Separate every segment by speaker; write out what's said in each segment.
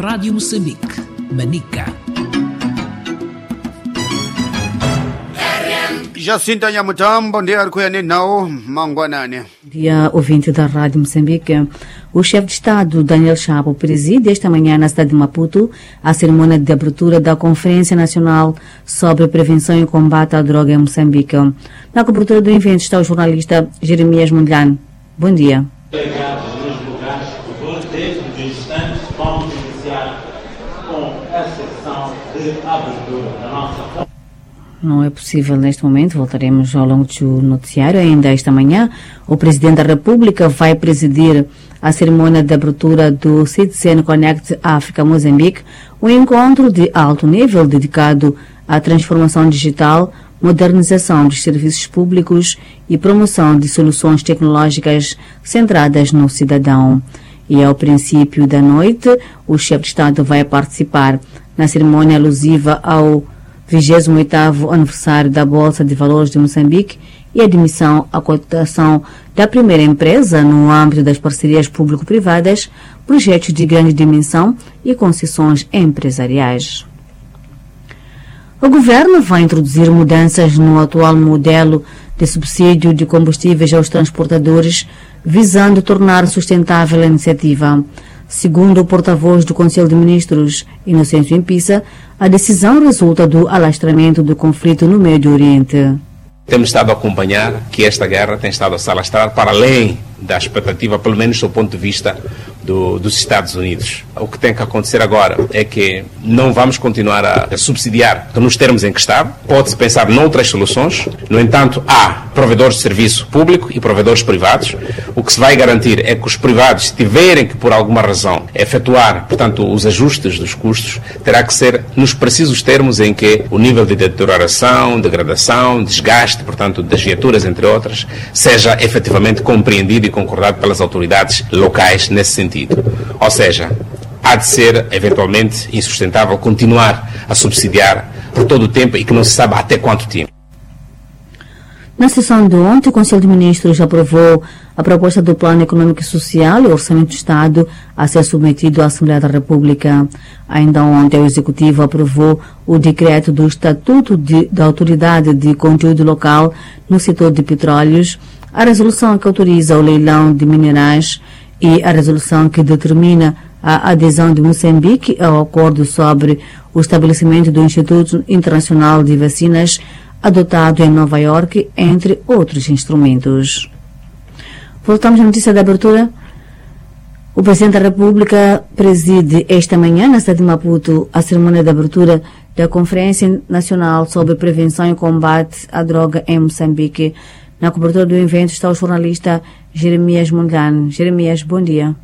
Speaker 1: Rádio Moçambique, Manica.
Speaker 2: Jacinta Nhamutam, bom dia, Arcoianenau, Manguanane.
Speaker 3: Dia ouvinte da Rádio Moçambique. O chefe de Estado, Daniel Chapo, preside esta manhã na cidade de Maputo a cerimônia de abertura da Conferência Nacional sobre Prevenção e Combate à Droga em Moçambique. Na cobertura do evento está o jornalista Jeremias Mondlane. Bom dia.
Speaker 4: Obrigado, meus lugares, por favor, dentro de instantes vamos iniciar com a sessão de abertura da nossa.
Speaker 3: Não é possível neste momento, voltaremos ao longo do noticiário. Ainda esta manhã, o Presidente da República vai presidir a cerimônia de abertura do Citizen Connect África-Moçambique, um encontro de alto nível dedicado à transformação digital, modernização dos serviços públicos e promoção de soluções tecnológicas centradas no cidadão. E ao princípio da noite, o chefe de Estado vai participar na cerimônia alusiva ao 28º aniversário da Bolsa de Valores de Moçambique e admissão à cotação da primeira empresa no âmbito das parcerias público-privadas, projetos de grande dimensão e concessões empresariais. O governo vai introduzir mudanças no atual modelo de subsídio de combustíveis aos transportadores, visando tornar sustentável a iniciativa. Segundo o porta-voz do Conselho de Ministros, Inocêncio Impissa, a decisão resulta do alastramento do conflito no Médio Oriente.
Speaker 5: Temos estado a acompanhar que esta guerra tem estado a se alastrar para além da expectativa, pelo menos do ponto de vista dos Estados Unidos. O que tem que acontecer agora é que não vamos continuar a subsidiar nos termos em que está. Pode-se pensar noutras soluções. No entanto, há provedores de serviço público e provedores privados. O que se vai garantir é que os privados, se tiverem que, por alguma razão, efetuar, portanto, os ajustes dos custos, terá que ser nos precisos termos em que o nível de deterioração, degradação, desgaste, portanto, das viaturas, entre outras, seja efetivamente compreendido e concordado pelas autoridades locais nesse sentido. Ou seja, há de ser, eventualmente, insustentável continuar a subsidiar por todo o tempo e que não se sabe até quanto tempo.
Speaker 3: Na sessão de ontem, o Conselho de Ministros aprovou a proposta do Plano Econômico e Social e o Orçamento do Estado a ser submetido à Assembleia da República. Ainda ontem, o Executivo aprovou o decreto do Estatuto da Autoridade de Conteúdo Local no setor de petróleos, a resolução que autoriza o leilão de minerais e a resolução que determina a adesão de Moçambique ao acordo sobre o estabelecimento do Instituto Internacional de Vacinas adotado em Nova Iorque, entre outros instrumentos. Voltamos à notícia da abertura. O Presidente da República preside esta manhã, na cidade de Maputo, a cerimônia de abertura da Conferência Nacional sobre Prevenção e Combate à Droga em Moçambique. Na cobertura do evento está o jornalista Jeremias Mondlane. Jeremias, bom dia.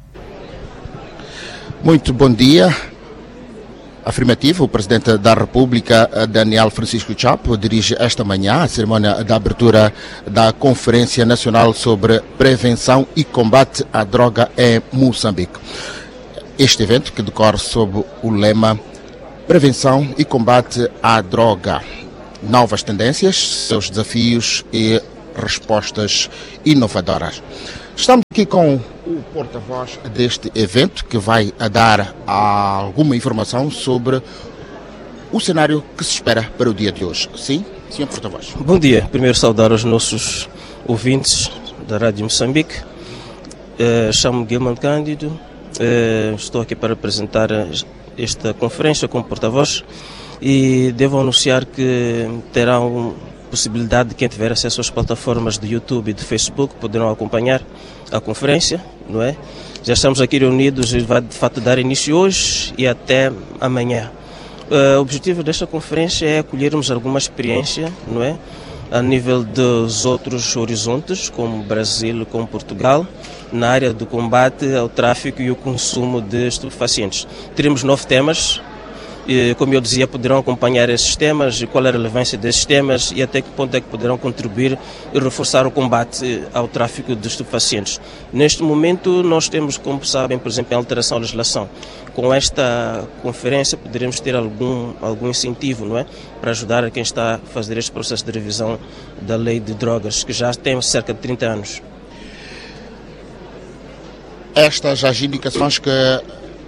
Speaker 6: Muito bom dia. Afirmativo, o Presidente da República, Daniel Francisco Chapo, dirige esta manhã a cerimônia da abertura da Conferência Nacional sobre Prevenção e Combate à Droga em Moçambique. Este evento, que decorre sob o lema Prevenção e Combate à Droga, novas tendências, seus desafios e respostas inovadoras. Estamos aqui com o porta-voz deste evento, que vai dar alguma informação sobre o cenário que se espera para o dia de hoje. Sim, senhor porta-voz.
Speaker 7: Bom dia. Primeiro saudar os nossos ouvintes da Rádio Moçambique. Chamo-me Guilherme Cândido. Estou aqui para apresentar esta conferência como porta-voz e devo anunciar que terão possibilidade de quem tiver acesso às plataformas de YouTube e de Facebook poderão acompanhar a conferência, não é? Já estamos aqui reunidos e vai de fato dar início hoje e até amanhã. O objetivo desta conferência é acolhermos alguma experiência, não é? A nível dos outros horizontes, como Brasil, como Portugal, na área do combate ao tráfico e o consumo de estupefacientes. Teremos 9 temas. E, como eu dizia, poderão acompanhar esses temas e qual é a relevância desses temas e até que ponto é que poderão contribuir e reforçar o combate ao tráfico de estupefacientes. Neste momento nós temos, como sabem, por exemplo, a alteração da legislação. Com esta conferência poderemos ter algum incentivo, não é? Para ajudar a quem está a fazer este processo de revisão da lei de drogas, que já tem cerca de 30 anos.
Speaker 6: Estas as indicações que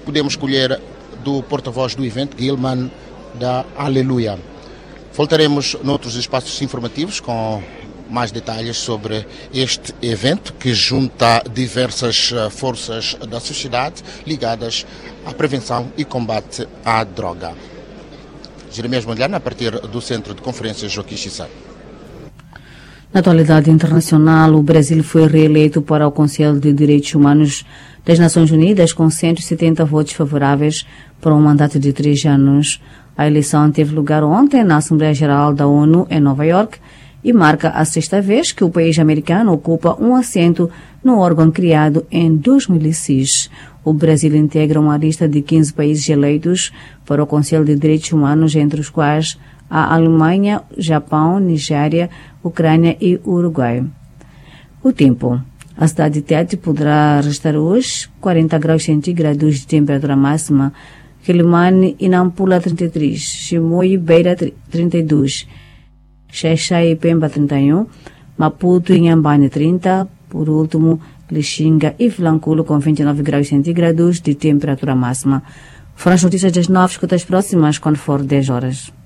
Speaker 6: podemos escolher do porta-voz do evento, Gilman, da Aleluia. Voltaremos noutros espaços informativos com mais detalhes sobre este evento que junta diversas forças da sociedade ligadas à prevenção e combate à droga. Jeremias Mondlane, a partir do Centro de Conferências Joaquim Chissano.
Speaker 3: Na atualidade internacional, o Brasil foi reeleito para o Conselho de Direitos Humanos das Nações Unidas com 170 votos favoráveis para um mandato de 3 anos. A eleição teve lugar ontem na Assembleia Geral da ONU em Nova York e marca a 6ª vez que o país americano ocupa um assento no órgão criado em 2006. O Brasil integra uma lista de 15 países eleitos para o Conselho de Direitos Humanos, entre os quais a Alemanha, Japão, Nigéria, Ucrânia e Uruguai. O tempo. A cidade de Tete poderá registrar hoje 40 graus centígrados de temperatura máxima, Quelimane e Nampula 33, Chimoio e Beira 32, Xaixai e Pemba 31, Maputo e Inhambane 30, por último, Lixinga e Vilanculo com 29 graus centígrados de temperatura máxima. Foram as notícias das 9, escutas próximas quando for 10 horas.